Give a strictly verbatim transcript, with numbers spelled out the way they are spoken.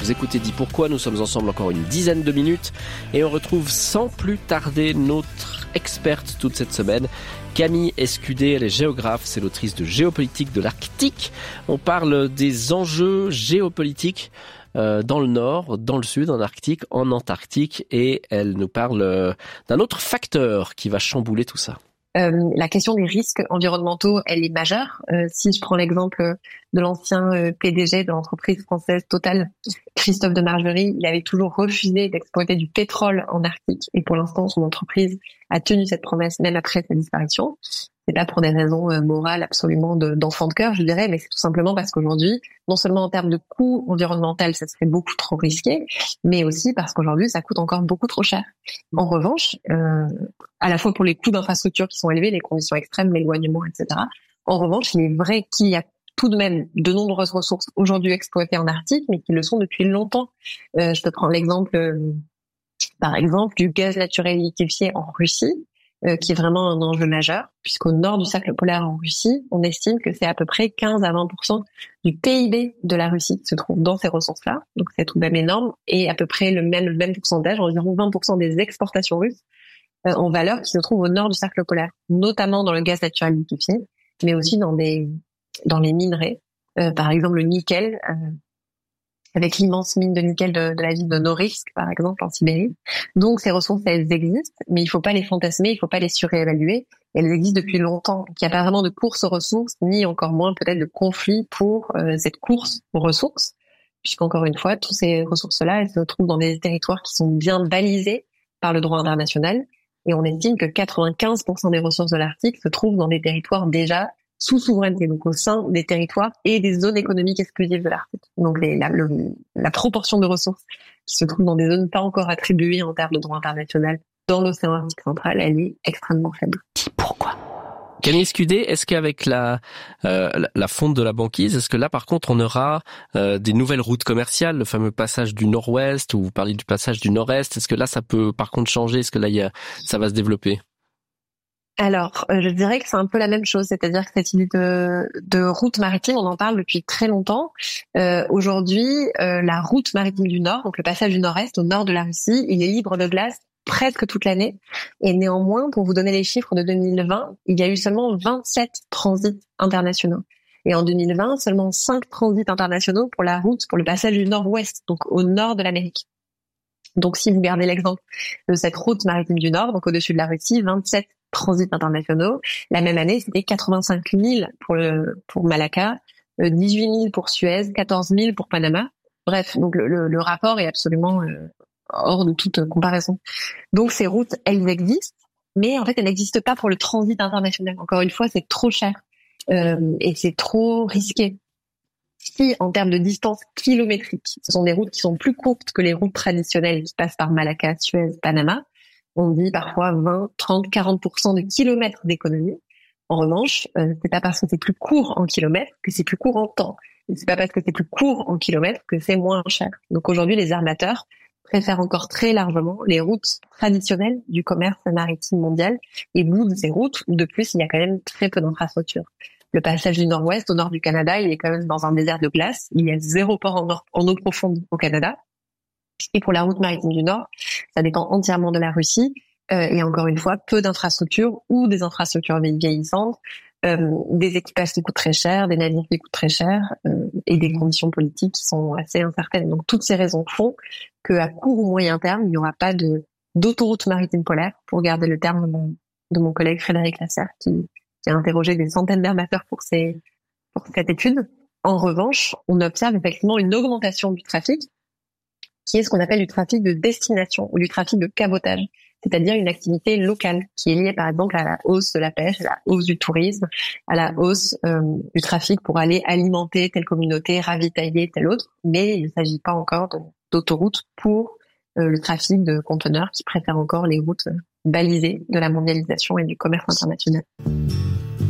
Vous écoutez Dis Pourquoi, nous sommes ensemble encore une dizaine de minutes et on retrouve sans plus tarder notre experte toute cette semaine, Camille Escudé. Elle est géographe, c'est l'autrice de Géopolitique de l'Arctique. On parle des enjeux géopolitiques euh, dans le Nord, dans le Sud, en Arctique, en Antarctique, et elle nous parle euh, d'un autre facteur qui va chambouler tout ça. Euh, la question des risques environnementaux, elle est majeure. Euh, si je prends l'exemple de l'ancien euh, P D G de l'entreprise française Total, Christophe de Margerie, il avait toujours refusé d'exploiter du pétrole en Arctique. Et pour l'instant, son entreprise a tenu cette promesse même après sa disparition. C'est pas pour des raisons euh, morales absolument de, d'enfant de cœur, je dirais, mais c'est tout simplement parce qu'aujourd'hui, non seulement en termes de coût environnemental, ça serait beaucoup trop risqué, mais aussi parce qu'aujourd'hui, ça coûte encore beaucoup trop cher. En revanche, euh, à la fois pour les coûts d'infrastructure qui sont élevés, les conditions extrêmes, l'éloignement, et cetera. En revanche, il est vrai qu'il y a tout de même de nombreuses ressources aujourd'hui exploitées en Arctique, mais qui le sont depuis longtemps. Euh, je te prends l'exemple, euh, par exemple, du gaz naturel liquéfié en Russie, euh, qui est vraiment un enjeu majeur, puisqu'au nord du cercle polaire en Russie, on estime que c'est à peu près quinze à vingt pour cent du P I B de la Russie qui se trouve dans ces ressources-là. Donc c'est tout de même énorme, et à peu près le même, le même pourcentage, environ vingt pour cent des exportations russes euh, en valeur qui se trouvent au nord du cercle polaire, notamment dans le gaz naturel liquéfié, mais aussi dans des dans les minerais, euh, par exemple le nickel, euh, avec l'immense mine de nickel de, de la ville de Norilsk, par exemple, en Sibérie. Donc ces ressources, elles existent, mais il faut pas les fantasmer, il faut pas les surévaluer. Elles existent depuis longtemps. Il n'y a pas vraiment de course aux ressources, ni encore moins peut-être de conflit pour euh, cette course aux ressources, puisqu'encore une fois, toutes ces ressources-là, elles se trouvent dans des territoires qui sont bien balisés par le droit international. Et on estime que quatre-vingt-quinze pour cent des ressources de l'Arctique se trouvent dans des territoires déjà sous souveraineté, donc au sein des territoires et des zones économiques exclusives de l'Arctique. Donc les, la, le, la proportion de ressources qui se trouvent dans des zones pas encore attribuées en termes de droit international dans l'océan Arctique central, elle est extrêmement faible. Pourquoi ? Camille Escudé, est-ce qu'avec la, euh, la fonte de la banquise, est-ce que là par contre on aura euh, des nouvelles routes commerciales, le fameux passage du nord-ouest, ou vous parlez du passage du nord-est, est-ce que là ça peut par contre changer, est-ce que là il y a, ça va se développer ? Alors, euh, je dirais que c'est un peu la même chose, c'est-à-dire que cette idée de, de route maritime, on en parle depuis très longtemps. Euh, aujourd'hui, euh, la route maritime du Nord, donc le passage du Nord-Est au nord de la Russie, il est libre de glace presque toute l'année. Et néanmoins, pour vous donner les chiffres de deux mille vingt, il y a eu seulement vingt-sept transits internationaux. Et en deux mille vingt, seulement cinq transits internationaux pour la route, pour le passage du Nord-Ouest, donc au nord de l'Amérique. Donc si vous gardez l'exemple de cette route maritime du Nord, donc au-dessus de la Russie, vingt-sept transits internationaux. La même année, c'était quatre-vingt-cinq mille pour le, pour Malacca, dix-huit mille pour Suez, quatorze mille pour Panama. Bref, donc le, le, le rapport est absolument euh, hors de toute comparaison. Donc ces routes, elles existent, mais en fait, elles n'existent pas pour le transit international. Encore une fois, c'est trop cher euh, et c'est trop risqué. Si, en termes de distance kilométrique, ce sont des routes qui sont plus courtes que les routes traditionnelles qui passent par Malacca, Suez, Panama, on dit parfois vingt, trente, quarante pour cent de kilomètres d'économie. En revanche, euh, c'est pas parce que c'est plus court en kilomètres que c'est plus court en temps. Et c'est pas parce que c'est plus court en kilomètres que c'est moins cher. Donc aujourd'hui, les armateurs préfèrent encore très largement les routes traditionnelles du commerce maritime mondial et bout de ces routes où de plus, il y a quand même très peu d'infrastructures. Le passage du Nord-Ouest au nord du Canada, il est quand même dans un désert de glace. Il y a zéro port en, or- en eau profonde au Canada. Et pour la route maritime du Nord, ça dépend entièrement de la Russie. Euh, et encore une fois, peu d'infrastructures ou des infrastructures vieillissantes, euh, des équipages qui coûtent très cher, des navires qui coûtent très cher euh, et des conditions politiques qui sont assez incertaines. Donc toutes ces raisons font qu'à court ou moyen terme, il n'y aura pas de d'autoroute maritime polaire, pour garder le terme de mon, de mon collègue Frédéric Lasserre, qui, qui a interrogé des centaines d'armateurs pour, ces, pour cette étude. En revanche, on observe effectivement une augmentation du trafic, qui est ce qu'on appelle du trafic de destination ou du trafic de cabotage, c'est-à-dire une activité locale qui est liée par exemple à la hausse de la pêche, à la hausse du tourisme, à la hausse euh, du trafic pour aller alimenter telle communauté, ravitailler telle autre, mais il ne s'agit pas encore de, d'autoroute pour euh, le trafic de conteneurs qui préfèrent encore les routes balisées de la mondialisation et du commerce international.